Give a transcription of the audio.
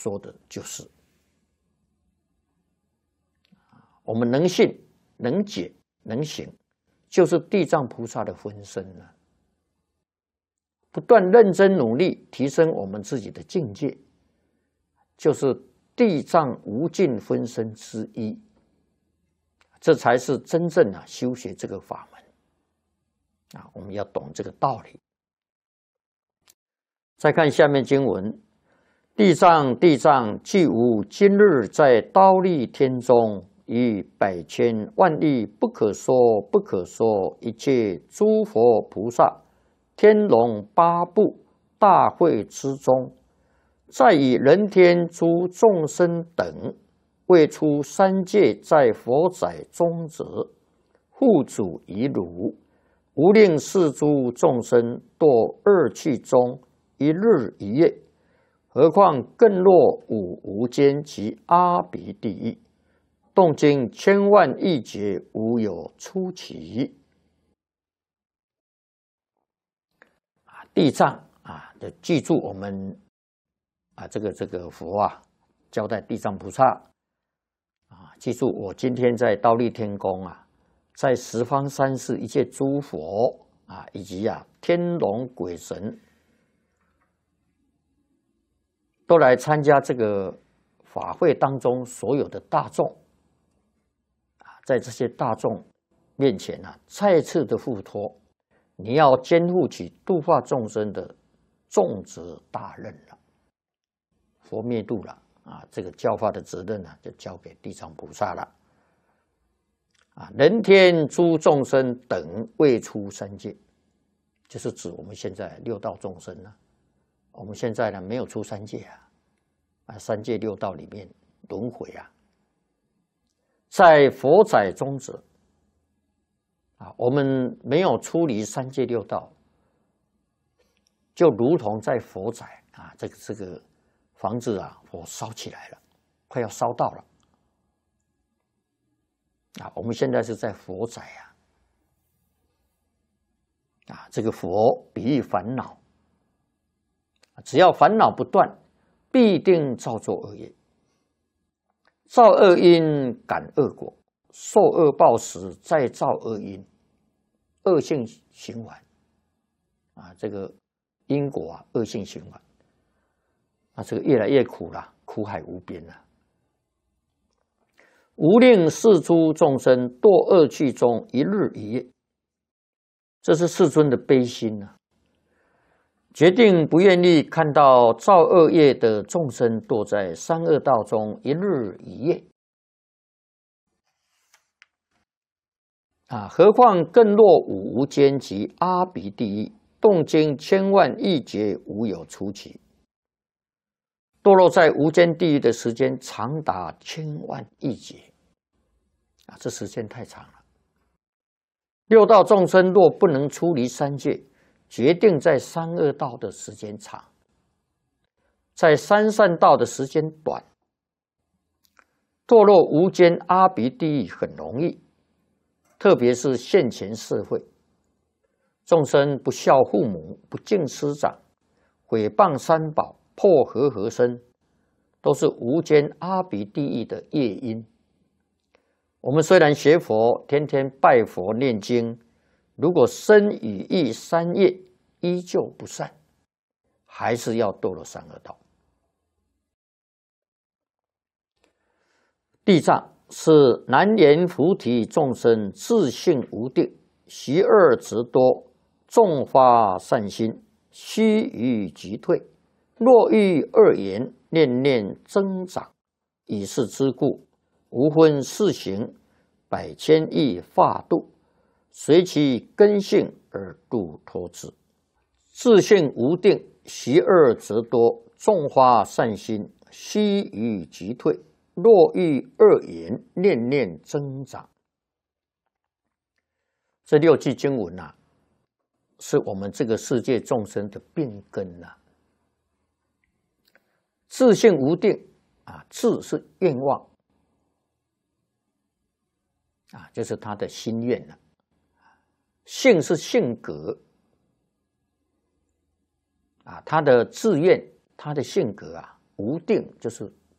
说的就是。我们能信、能解、能行，就是地藏菩萨的分身了。不断认真努力，提升我们自己的境界，就是地藏无尽分身之一。这才是真正修学这个法门我们要懂这个道理。再看下面经文：地藏，地藏，既无今日在忉利天中，以百千万亿不可说不可说一切诸佛菩萨、天龙八部大会之中，在以人天诸众生等，未出三界，在佛载中者，护主以汝，无令世诸众生堕恶趣中，一日一夜。何况更若五无间及阿鼻地狱，动经千万亿劫，无有出期。地藏就记住我们这个佛交代地藏菩萨记住我今天在忉利天宫在十方三世一切诸佛以及天龙鬼神，都来参加这个法会当中，所有的大众在这些大众面前再次的付托，你要肩负起度化众生的重责大任了。佛灭度了这个教化的责任就交给地藏菩萨了人天诸众生等未出三界，就是指我们现在六道众生我们现在没有出三界三界六道里面轮回在佛载中者我们没有出离三界六道，就如同在佛载这个房子火烧起来了，快要烧到了我们现在是在佛载这个佛比喻烦恼，只要烦恼不断，必定造作恶业，造恶因感恶果，受恶报时再造恶因，恶性循环这个因果恶性循环这个越来越苦了，苦海无边了。无令世诸众生堕恶趣中，一日一夜。这是世尊的悲心决定不愿意看到造恶业的众生堕在三恶道中一日一夜何况更若五无间及阿鼻地狱，动经千万亿劫，无有出期。堕落在无间地狱的时间长达千万亿劫这时间太长了。六道众生若不能出离三界，决定在三恶道的时间长，在三善道的时间短。堕落无间阿鼻地狱很容易，特别是现前社会，众生不孝父母，不敬师长，毁谤三宝，破和身，都是无间阿鼻地狱的业因。我们虽然学佛，天天拜佛念经，如果身语意三业依旧不善，还是要堕落三恶道。地藏是难言菩提众生自性无定，习恶执多，众发善心，须臾即退。若遇恶言，念念增长，以是之故，无分世行，百千亿化度，随其根性而度脱之。自性无定，习恶则多，众发善心，须臾即退。若遇恶言，念念增长。这六句经文是我们这个世界众生的病根自性无定自是愿望就是他的心愿性是性格他的志愿，他的性格无定就是